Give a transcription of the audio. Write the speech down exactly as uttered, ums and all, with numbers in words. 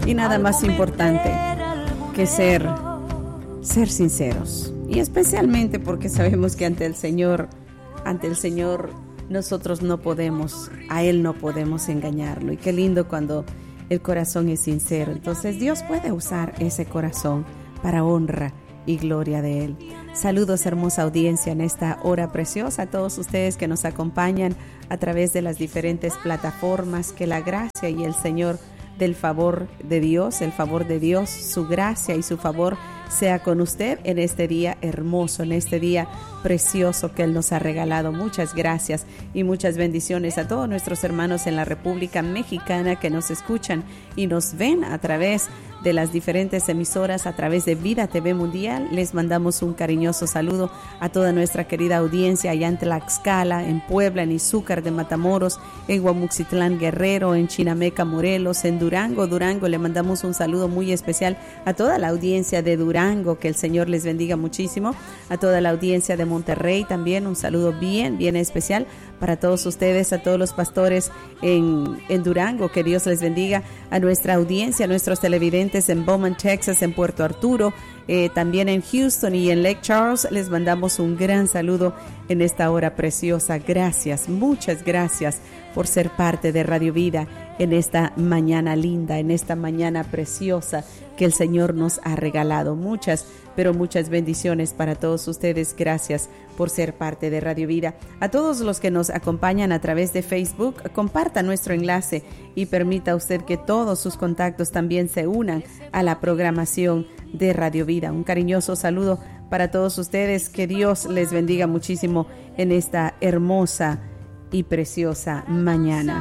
Y nada más importante que ser, ser sinceros. Y especialmente porque sabemos que ante el Señor, ante el Señor nosotros no podemos, a Él no podemos engañarlo. Y qué lindo cuando el corazón es sincero. Entonces Dios puede usar ese corazón para honra y gloria de Él. Saludos, hermosa audiencia, en esta hora preciosa, a todos ustedes que nos acompañan a través de las diferentes plataformas. Que la gracia y el Señor del favor de Dios, el favor de Dios, su gracia y su favor sea con usted en este día hermoso, en este día precioso que Él nos ha regalado. Muchas gracias y muchas bendiciones a todos nuestros hermanos en la República Mexicana que nos escuchan y nos ven a través de las diferentes emisoras, a través de Vida T V Mundial. Les mandamos un cariñoso saludo a toda nuestra querida audiencia allá en Tlaxcala, en Puebla, en Izúcar de Matamoros, en Guamuxitlán Guerrero, en Chinameca Morelos, en Durango, Durango. Le mandamos un saludo muy especial a toda la audiencia de Durango, que el Señor les bendiga muchísimo. A toda la audiencia de Monterrey también un saludo bien, bien especial para todos ustedes, a todos los pastores en, en Durango, que Dios les bendiga. A nuestra audiencia, a nuestros televidentes en Beaumont, Texas, en Puerto Arturo, eh, también en Houston y en Lake Charles, les mandamos un gran saludo en esta hora preciosa. Gracias, muchas gracias por ser parte de Radio Vida en esta mañana linda, en esta mañana preciosa que el Señor nos ha regalado. Muchas, pero muchas bendiciones para todos ustedes. Gracias por ser parte de Radio Vida. A todos los que nos acompañan a través de Facebook, comparta nuestro enlace y permita usted que todos sus contactos también se unan a la programación de Radio Vida. Un cariñoso saludo para todos ustedes. Que Dios les bendiga muchísimo en esta hermosa y preciosa mañana.